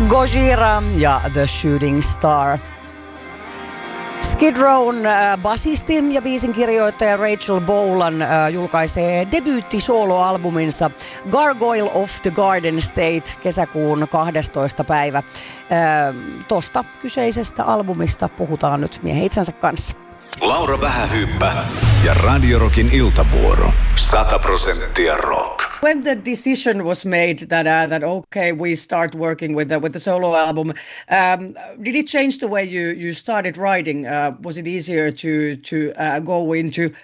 Gojira ja The Shooting Star. Skid Rown basisti ja biisin kirjoittaja Rachel Bolan julkaisee debyytti-soloalbuminsa Gargoyle of the Garden State kesäkuun 12. päivä. Tosta kyseisestä albumista puhutaan nyt miehen itsensä kanssa. Laura Vähähyyppä ja Radio Rockin iltavuoro. 100% rock. When the decision was made that okay, we start working with the solo album, did it change the way you started writing? Was it easier to go into